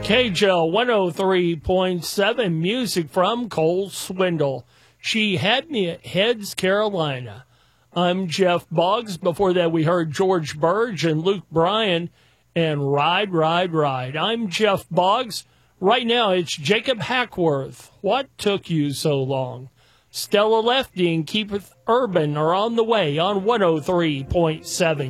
KJL 103.7, music from Cole Swindle. She Had Me at Heads, Carolina. I'm Jeff Boggs. Before that, we heard George Burge and Luke Bryan and Ride, Ride, Ride. I'm Jeff Boggs. Right now, it's Jacob Hackworth. What took you so long? Stella Lefty and Keith Urban are on the way on 103.7